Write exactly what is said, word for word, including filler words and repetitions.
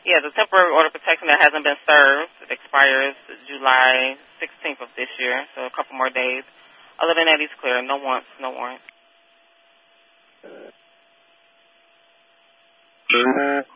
Yeah, the temporary order of protection that hasn't been served. It expires July sixteenth of this year, so a couple more days. Other than that, he's clear. No wants, no warrants.